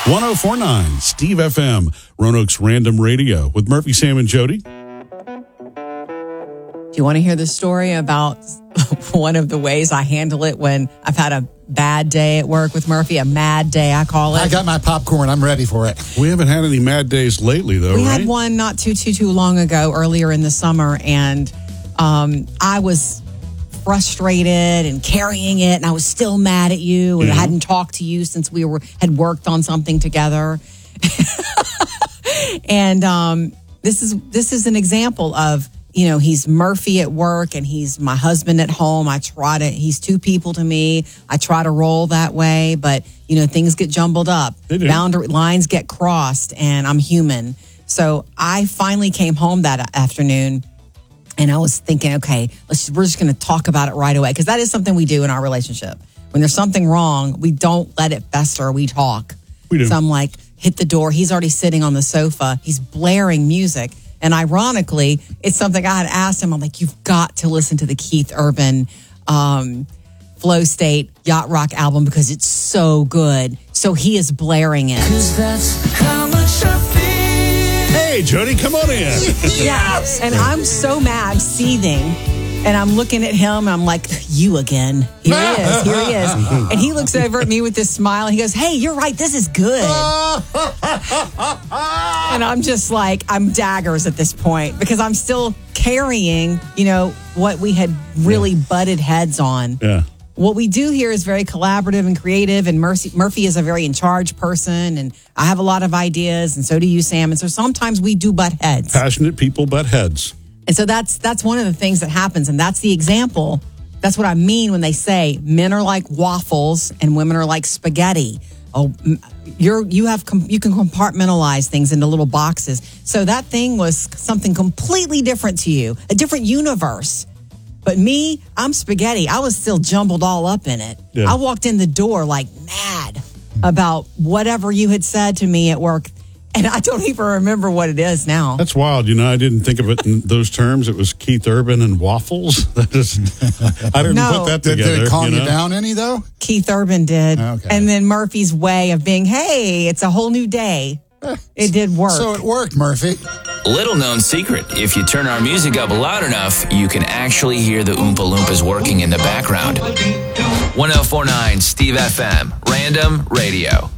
1049 Steve FM, Roanoke's Random Radio with Murphy, Sam, and Jody. Do you want to hear the story about one of the ways I handle it when I've had a bad day at work with Murphy? A mad day, I call it. I got my popcorn. I'm ready for it. We haven't had any mad days lately, though, We right? had one not too long ago, earlier in the summer, and I was frustrated and carrying it, and I was still mad at you, and I hadn't talked to you since we had worked on something together. And this is an example of, you know, he's Murphy at work and he's my husband at home. He's two people to me. I try to roll that way, but, you know, things get jumbled up. They do. Boundary lines get crossed, and I'm human. So I finally came home that afternoon, and I was thinking, okay, we're just going to talk about it right away, because that is something we do in our relationship. When there's something wrong, we don't let it fester. We talk. We do. So I'm like, hit the door. He's already sitting on the sofa. He's blaring music. And ironically, it's something I had asked him. I'm like, you've got to listen to the Keith Urban Flow State Yacht Rock album because it's so good. So he is blaring it. Hey, Jody, come on in. Yes. And I'm so mad, seething. And I'm looking at him, and I'm like, you again. Here he is. And he looks over at me with this smile. And he goes, hey, you're right. This is good. And I'm just like, I'm daggers at this point because I'm still carrying, you know, what we had really butted heads on. Yeah. What we do here is very collaborative and creative, and Murphy is a very in-charge person, and I have a lot of ideas, and so do you, Sam. And so sometimes we do butt heads. Passionate people butt heads. And so that's one of the things that happens, and that's the example. That's what I mean when they say men are like waffles and women are like spaghetti. Oh, you can compartmentalize things into little boxes. So that thing was something completely different to you, a different universe. But me, I'm spaghetti. I was still jumbled all up in it. Yeah. I walked in the door like mad about whatever you had said to me at work. And I don't even remember what it is now. That's wild. You know, I didn't think of it in those terms. It was Keith Urban and waffles. I didn't put that together. Did it calm you know? down any, though? Keith Urban did. Okay. And then Murphy's way of being, hey, it's a whole new day. It did work. So it worked, Murphy. Little known secret, if you turn our music up loud enough, you can actually hear the Oompa Loompas working in the background. 1049 Steve FM, Random Radio.